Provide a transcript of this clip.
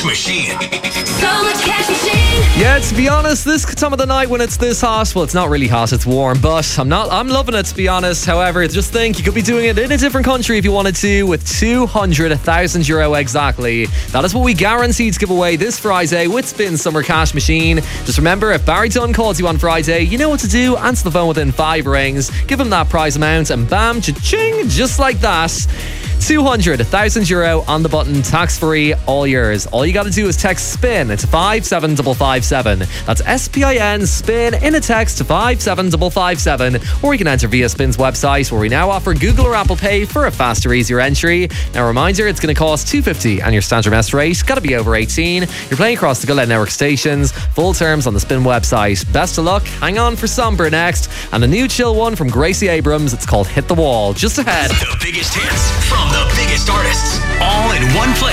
Machine. Summer Cash Machine. Yeah, to be honest, this time of the night when it's this hot, well, it's not really hot, it's warm, but I'm loving it, to be honest. However, just think you could be doing it in a different country if you wanted to, with 200,000 euro exactly. That is what we guarantee to give away this Friday with Spin Summer Cash Machine. Just remember, if Barry Dunn calls you on Friday, you know what to do. Answer the phone within 5 rings, give him that prize amount, and bam, cha-ching, just like that. 200,000 euro on the button, tax-free, all yours. All you got to do is text SPIN to 57557. That's SPIN, SPIN, in a text to 57557. Or you can enter via Spin's website, where we now offer Google or Apple Pay for a faster, easier entry. Now, reminder, it's going to cost $2.50 and your standard mess rate. Got to be over 18. You're playing across the Gillette Network stations. Full terms on the Spin website. Best of luck. Hang on for Somber next. And a new chill one from Gracie Abrams. It's called Hit the Wall. Just ahead. The biggest hits from the biggest artists, all in one place.